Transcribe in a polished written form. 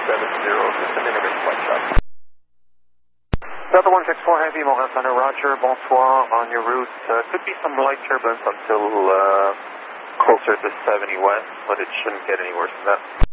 descending over flight shop. Delta 164 Heavy, Montreal Center, Roger, bonsoir, on your route. Could be some light turbulence until closer to 70 west, but it shouldn't get any worse than that.